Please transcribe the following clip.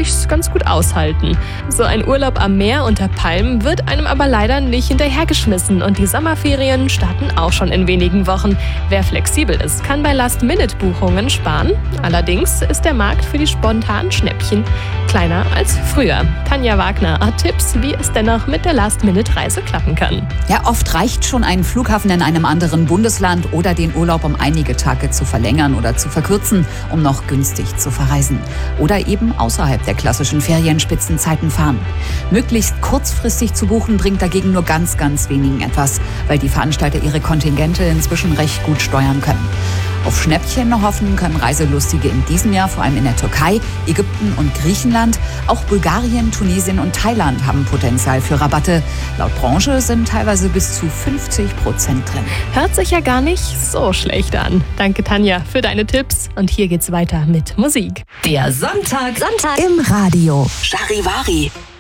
ich's ganz gut aushalten. So ein Urlaub am Meer unter Palmen wird einem aber leider nicht hinterhergeschmissen und die Sommerferien starten auch schon in wenigen Wochen. Wer flexibel ist, kann bei Last-Minute-Buchungen sparen. Allerdings ist der Markt für die spontanen Schnäppchen kleiner als früher. Tanja Wagner hat Tipps, wie es dennoch mit der Last-Minute-Reise klappen kann. Ja, oft reicht schon ein Flughafen in einem anderen Bundesland oder den Urlaub um einige Tage zu verlängern oder zu verkürzen, um noch günstig zu verreisen. Oder eben außerhalb der klassischen Ferienspitzenzeiten fahren. Möglichst kurzfristig zu buchen bringt dagegen nur ganz wenigen etwas, weil die Veranstalter ihre Kontingente inzwischen recht gut steuern können. Auf Schnäppchen hoffen können Reiselustige in diesem Jahr vor allem in der Türkei, Ägypten und Griechenland. Auch Bulgarien, Tunesien und Thailand haben Potenzial für Rabatte. Laut Branche sind teilweise bis zu 50% drin. Hört sich ja gar nicht so schlecht an. Danke Tanja für deine Tipps und hier geht's weiter mit Musik. Der Sonntag im Radio. Charivari.